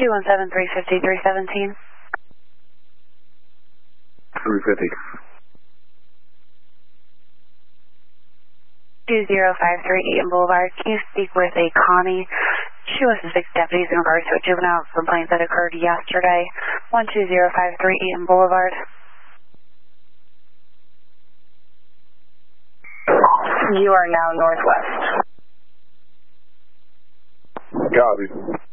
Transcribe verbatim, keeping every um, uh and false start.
two one seven, three fifty, three seventeen. three fifty. two zero five three Eaton Boulevard. Can you speak with a Connie? She was the six deputies in regards to a juvenile complaint that occurred yesterday. one two zero five three Eaton Boulevard. You are now northwest. Copy.